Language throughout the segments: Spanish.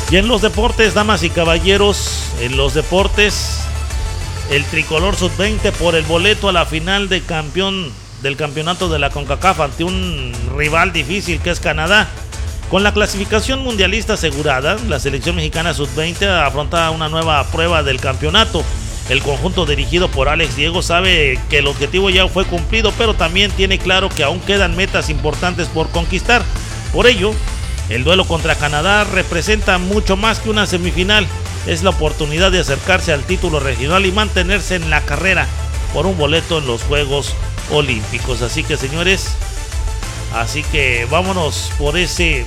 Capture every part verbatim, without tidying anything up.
Y en los deportes, damas y caballeros, en los deportes, el tricolor sub veinte por el boleto a la final de campeón del campeonato de la CONCACAF ante un rival difícil que es Canadá. Con la clasificación mundialista asegurada, la selección mexicana sub veinte afronta una nueva prueba del campeonato. El conjunto dirigido por Alex Diego sabe que el objetivo ya fue cumplido, pero también tiene claro que aún quedan metas importantes por conquistar. Por ello, el duelo contra Canadá representa mucho más que una semifinal. Es la oportunidad de acercarse al título regional y mantenerse en la carrera por un boleto en los Juegos Olímpicos. Así que, señores, así que vámonos por ese,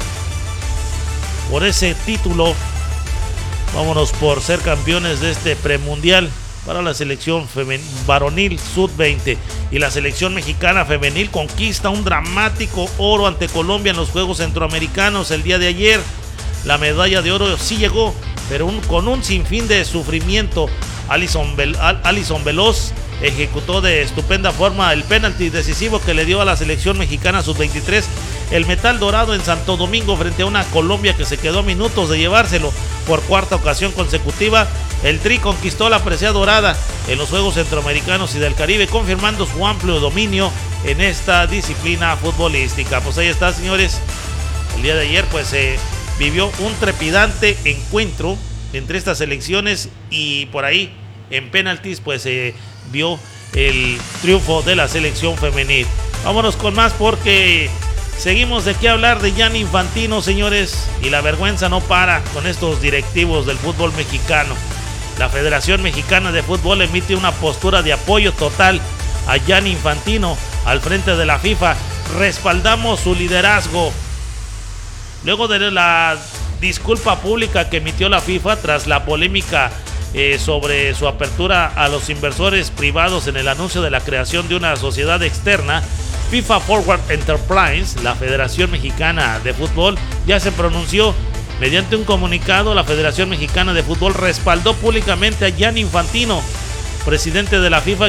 por ese título. Vámonos por ser campeones de este premundial para la selección femen- varonil sub veinte. Y la selección mexicana femenil conquista un dramático oro ante Colombia en los Juegos Centroamericanos el día de ayer. La medalla de oro sí llegó, pero un, con un sinfín de sufrimiento. Alison, Vel- Al- Alison Veloz ejecutó de estupenda forma el penalti decisivo que le dio a la selección mexicana sub veintitrés el metal dorado en Santo Domingo frente a una Colombia que se quedó a minutos de llevárselo. Por cuarta ocasión consecutiva, el Tri conquistó la presea dorada en los Juegos Centroamericanos y del Caribe, confirmando su amplio dominio en esta disciplina futbolística. Pues ahí está, señores. El día de ayer pues se eh, vivió un trepidante encuentro entre estas selecciones y por ahí en penaltis pues se eh, vio el triunfo de la selección femenil. Vámonos con más porque seguimos de qué hablar de Gianni Infantino, señores, y la vergüenza no para con estos directivos del fútbol mexicano. La Federación Mexicana de Fútbol emite una postura de apoyo total a Gianni Infantino al frente de la FIFA. Respaldamos su liderazgo. Luego de la disculpa pública que emitió la FIFA tras la polémica eh, sobre su apertura a los inversores privados en el anuncio de la creación de una sociedad externa, FIFA Forward Enterprise, la Federación Mexicana de Fútbol, ya se pronunció. Mediante un comunicado, la Federación Mexicana de Fútbol respaldó públicamente a Gianni Infantino, presidente de la FIFA,